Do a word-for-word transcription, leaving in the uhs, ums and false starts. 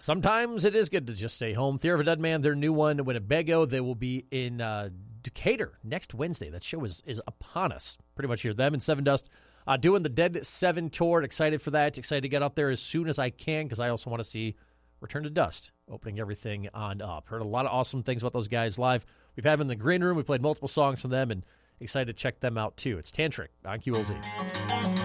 sometimes it is good to just stay home. Theory of a Dead Man, their new one, Winnebago. They will be in uh, Decatur next Wednesday. That show is, is upon us. Pretty much here. Them and Seven Dust uh, doing the Dead Seven tour. Excited for that. Excited to get up there as soon as I can because I also want to see Return to Dust, opening everything on up. Heard a lot of awesome things about those guys live. We've had them in the green room. We played multiple songs from them and excited to check them out too. It's Tantric on Q L Z.